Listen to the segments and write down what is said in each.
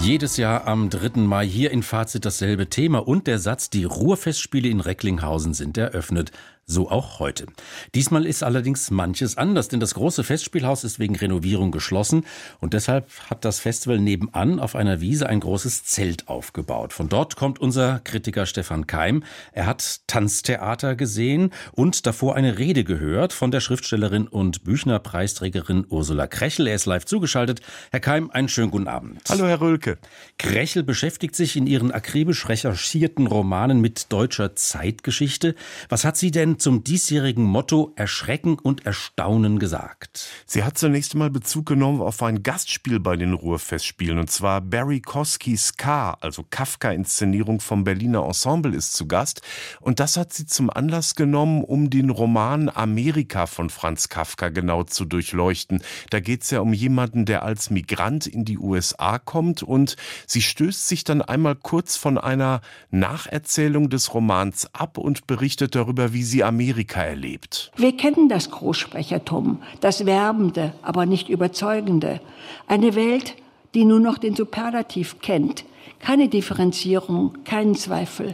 Jedes Jahr am 3. Mai hier in Fazit dasselbe Thema und der Satz, die Ruhrfestspiele in Recklinghausen sind eröffnet. So auch heute. Diesmal ist allerdings manches anders, denn das große Festspielhaus ist wegen Renovierung geschlossen und deshalb hat das Festival nebenan auf einer Wiese ein großes Zelt aufgebaut. Von dort kommt unser Kritiker Stefan Keim. Er hat Tanztheater gesehen und davor eine Rede gehört von der Schriftstellerin und Büchner-Preisträgerin Ursula Krechel. Er ist live zugeschaltet. Herr Keim, einen schönen guten Abend. Hallo, Herr Rölke. Krechel beschäftigt sich in ihren akribisch recherchierten Romanen mit deutscher Zeitgeschichte. Was hat sie denn zum diesjährigen Motto Erschrecken und Erstaunen gesagt? Sie hat zunächst einmal Bezug genommen auf ein Gastspiel bei den Ruhrfestspielen, und zwar Barry Koskis K., also Kafka-Inszenierung vom Berliner Ensemble, ist zu Gast. Und das hat sie zum Anlass genommen, um den Roman Amerika von Franz Kafka genau zu durchleuchten. Da geht es ja um jemanden, der als Migrant in die USA kommt, und sie stößt sich dann einmal kurz von einer Nacherzählung des Romans ab und berichtet darüber, wie sie Amerika erlebt. Wir kennen das Großsprechertum, das Werbende, aber nicht Überzeugende. Eine Welt, die nur noch den Superlativ kennt. Keine Differenzierung, keinen Zweifel.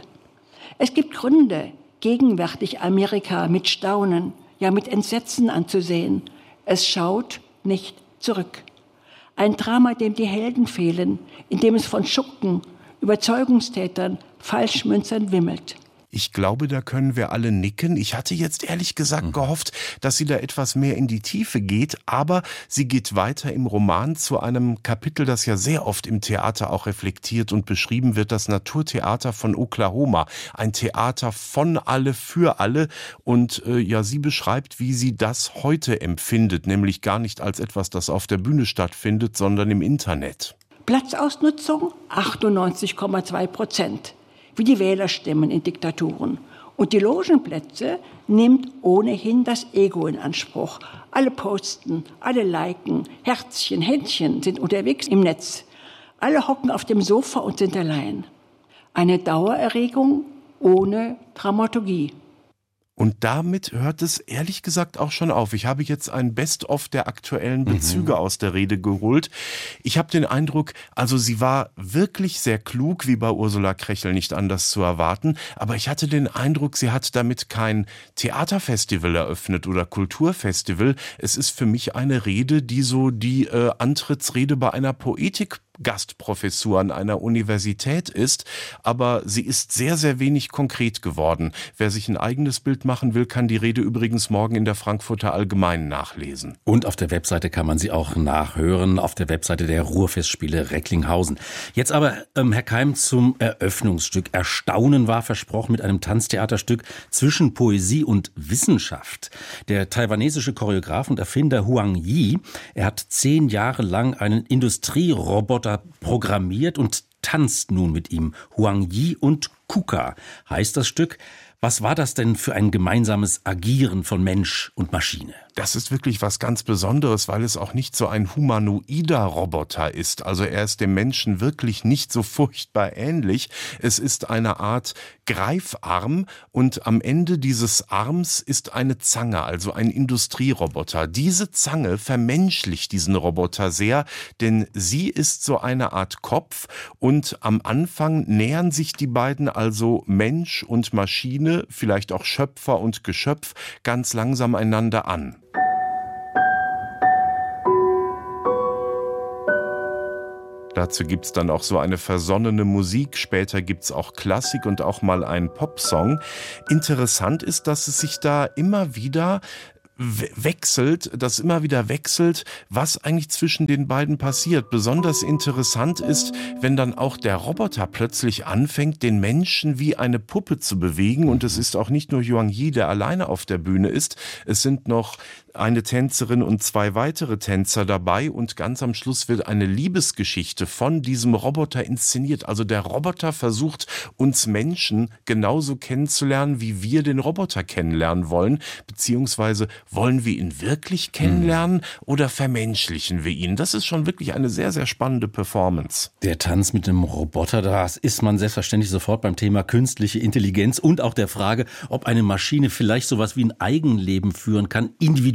Es gibt Gründe, gegenwärtig Amerika mit Staunen, ja mit Entsetzen anzusehen. Es schaut nicht zurück. Ein Drama, dem die Helden fehlen, in dem es von Schurken, Überzeugungstätern, Falschmünzern wimmelt. Ich glaube, da können wir alle nicken. Ich hatte jetzt ehrlich gesagt gehofft, dass sie da etwas mehr in die Tiefe geht, aber sie geht weiter im Roman zu einem Kapitel, das ja sehr oft im Theater auch reflektiert und beschrieben wird, das Naturtheater von Oklahoma. Ein Theater von alle für alle, und sie beschreibt, wie sie das heute empfindet, nämlich gar nicht als etwas, das auf der Bühne stattfindet, sondern im Internet. Platzausnutzung 98,2%. Wie die Wählerstimmen in Diktaturen. Und die Logenplätze nimmt ohnehin das Ego in Anspruch. Alle posten, alle liken, Herzchen, Händchen sind unterwegs im Netz. Alle hocken auf dem Sofa und sind allein. Eine Dauererregung ohne Dramaturgie. Und damit hört es ehrlich gesagt auch schon auf. Ich habe jetzt ein Best-of der aktuellen Bezüge aus der Rede geholt. Ich habe den Eindruck, also sie war wirklich sehr klug, wie bei Ursula Krechel nicht anders zu erwarten. Aber ich hatte den Eindruck, sie hat damit kein Theaterfestival eröffnet oder Kulturfestival. Es ist für mich eine Rede, die so die Antrittsrede bei einer Gastprofessur an einer Universität ist, aber sie ist sehr, sehr wenig konkret geworden. Wer sich ein eigenes Bild machen will, kann die Rede übrigens morgen in der Frankfurter Allgemeinen nachlesen. Und auf der Webseite kann man sie auch nachhören, auf der Webseite der Ruhrfestspiele Recklinghausen. Jetzt aber, Herr Keim, zum Eröffnungsstück. Erstaunen war versprochen mit einem Tanztheaterstück zwischen Poesie und Wissenschaft. Der taiwanesische Choreograf und Erfinder Huang Yi, er hat 10 Jahre lang einen Industrieroboter programmiert und tanzt nun mit ihm. Huang Yi und Kuka heißt das Stück. Was war das denn für ein gemeinsames Agieren von Mensch und Maschine? Das ist wirklich was ganz Besonderes, weil es auch nicht so ein humanoider Roboter ist. Also er ist dem Menschen wirklich nicht so furchtbar ähnlich. Es ist eine Art Greifarm, und am Ende dieses Arms ist eine Zange, also ein Industrieroboter. Diese Zange vermenschlicht diesen Roboter sehr, denn sie ist so eine Art Kopf, und am Anfang nähern sich die beiden, also Mensch und Maschine, vielleicht auch Schöpfer und Geschöpf, ganz langsam einander an. Dazu gibt's dann auch so eine versonnene Musik, später gibt's auch Klassik und auch mal einen Popsong. Interessant ist, dass es sich da immer wieder wechselt, was eigentlich zwischen den beiden passiert. Besonders interessant ist, wenn dann auch der Roboter plötzlich anfängt, den Menschen wie eine Puppe zu bewegen. Und es ist auch nicht nur Huang Yi, der alleine auf der Bühne ist. Es sind noch eine Tänzerin und 2 weitere Tänzer dabei, und ganz am Schluss wird eine Liebesgeschichte von diesem Roboter inszeniert. Also der Roboter versucht, uns Menschen genauso kennenzulernen, wie wir den Roboter kennenlernen wollen, beziehungsweise wollen wir ihn wirklich kennenlernen oder vermenschlichen wir ihn? Das ist schon wirklich eine sehr, sehr spannende Performance. Der Tanz mit dem Roboter, das ist man selbstverständlich sofort beim Thema künstliche Intelligenz und auch der Frage, ob eine Maschine vielleicht sowas wie ein Eigenleben führen kann, individuell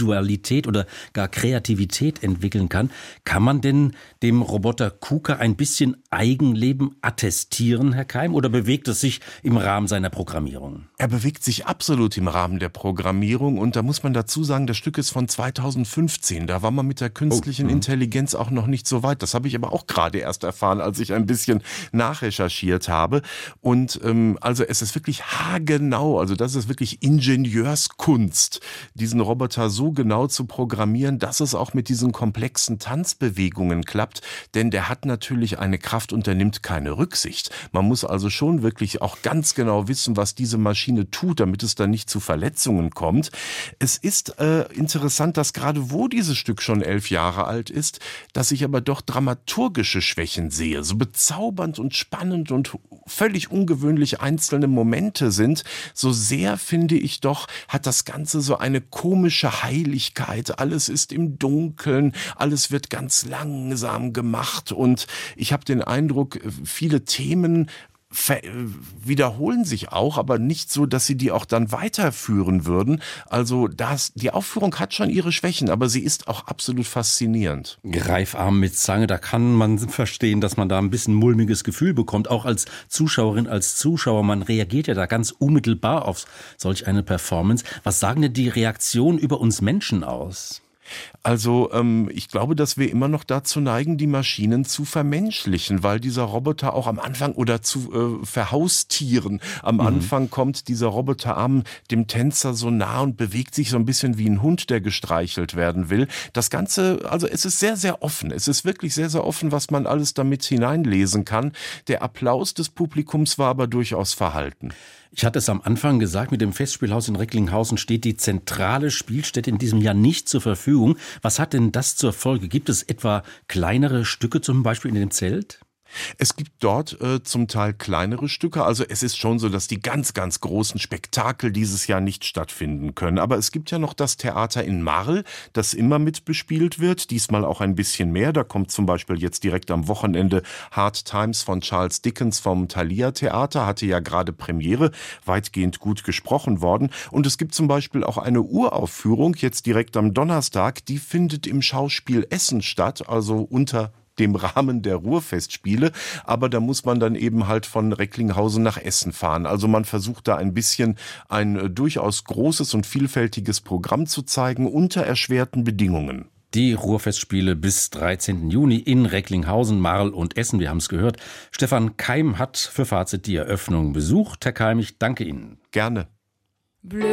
Individualität oder gar Kreativität entwickeln kann. Kann man denn dem Roboter KUKA ein bisschen Eigenleben attestieren, Herr Keim, oder bewegt es sich im Rahmen seiner Programmierung? Er bewegt sich absolut im Rahmen der Programmierung und da muss man dazu sagen, das Stück ist von 2015. Da war man mit der künstlichen Intelligenz auch noch nicht so weit. Das habe ich aber auch gerade erst erfahren, als ich ein bisschen nachrecherchiert habe. Und also es ist wirklich haargenau, also das ist wirklich Ingenieurskunst, diesen Roboter so genau zu programmieren, dass es auch mit diesen komplexen Tanzbewegungen klappt. Denn der hat natürlich eine Kraft und der nimmt keine Rücksicht. Man muss also schon wirklich auch ganz genau wissen, was diese Maschine tut, damit es dann nicht zu Verletzungen kommt. Es ist interessant, dass gerade wo dieses Stück schon 11 Jahre alt ist, dass ich aber doch dramaturgische Schwächen sehe. So bezaubernd und spannend und völlig ungewöhnlich einzelne Momente sind. So sehr, finde ich doch, hat das Ganze so eine komische Heiligkeit. Alles ist im Dunkeln, alles wird ganz langsam gemacht und ich habe den Eindruck, viele Themen wiederholen sich auch, aber nicht so, dass sie die auch dann weiterführen würden. Also die Aufführung hat schon ihre Schwächen, aber sie ist auch absolut faszinierend. Greifarm mit Zange, da kann man verstehen, dass man da ein bisschen mulmiges Gefühl bekommt, auch als Zuschauerin, als Zuschauer. Man reagiert ja da ganz unmittelbar auf solch eine Performance. Was sagen denn die Reaktionen über uns Menschen aus? Also ich glaube, dass wir immer noch dazu neigen, die Maschinen zu vermenschlichen, weil dieser Roboter auch am Anfang oder zu verhaustieren. Am Anfang kommt dieser Roboterarm dem Tänzer so nah und bewegt sich so ein bisschen wie ein Hund, der gestreichelt werden will. Das Ganze, also es ist sehr, sehr offen. Es ist wirklich sehr, sehr offen, was man alles damit hineinlesen kann. Der Applaus des Publikums war aber durchaus verhalten. Ich hatte es am Anfang gesagt, mit dem Festspielhaus in Recklinghausen steht die zentrale Spielstätte in diesem Jahr nicht zur Verfügung. Was hat denn das zur Folge? Gibt es etwa kleinere Stücke zum Beispiel in dem Zelt? Es gibt dort zum Teil kleinere Stücke, also es ist schon so, dass die ganz, ganz großen Spektakel dieses Jahr nicht stattfinden können. Aber es gibt ja noch das Theater in Marl, das immer mitbespielt wird, diesmal auch ein bisschen mehr. Da kommt zum Beispiel jetzt direkt am Wochenende Hard Times von Charles Dickens vom Thalia Theater, hatte ja gerade Premiere, weitgehend gut gesprochen worden. Und es gibt zum Beispiel auch eine Uraufführung, jetzt direkt am Donnerstag, die findet im Schauspiel Essen statt, also unter dem Rahmen der Ruhrfestspiele, aber da muss man dann eben halt von Recklinghausen nach Essen fahren. Also man versucht da ein bisschen ein durchaus großes und vielfältiges Programm zu zeigen unter erschwerten Bedingungen. Die Ruhrfestspiele bis 13. Juni in Recklinghausen, Marl und Essen, wir haben es gehört. Stefan Keim hat für Fazit die Eröffnung besucht. Herr Keim, ich danke Ihnen. Gerne.